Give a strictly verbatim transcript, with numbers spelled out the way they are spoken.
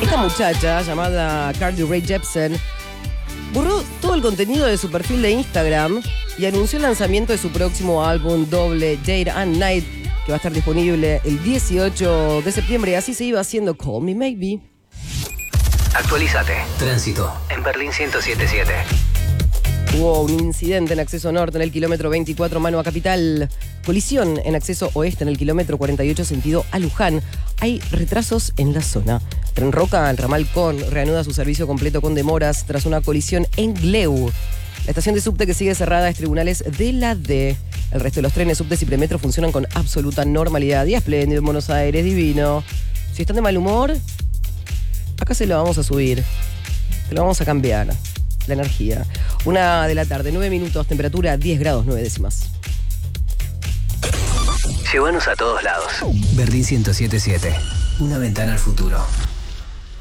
Esta muchacha, llamada Carly Rae Jepsen, borró todo el contenido de su perfil de Instagram y anunció el lanzamiento de su próximo álbum doble, Day and Night, que va a estar disponible el dieciocho de septiembre, y así se iba haciendo Call Me Maybe. Actualízate. Tránsito en Berlín ciento siete punto siete. Hubo un incidente en acceso norte en el kilómetro veinticuatro, mano a Capital. Colisión en acceso oeste en el kilómetro cuarenta y ocho, sentido a Luján. Hay retrasos en la zona. Tren Roca, el ramal Con, reanuda su servicio completo con demoras tras una colisión en Gleu. La estación de subte que sigue cerrada es Tribunales de la D. El resto de los trenes, subtes y premetro funcionan con absoluta normalidad. Día espléndido en Buenos Aires, divino. Si están de mal humor, acá se lo vamos a subir. Se lo vamos a cambiar. La energía. Una de la tarde, nueve minutos, temperatura diez grados nueve décimas. Llévanos a todos lados. Berlín ciento siete punto siete. Una ventana al futuro.